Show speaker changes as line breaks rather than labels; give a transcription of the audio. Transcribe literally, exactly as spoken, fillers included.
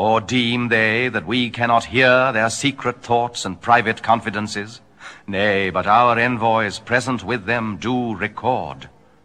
Or deem they that we cannot hear their secret thoughts and private confidences? Nay, but our envoys present with them do record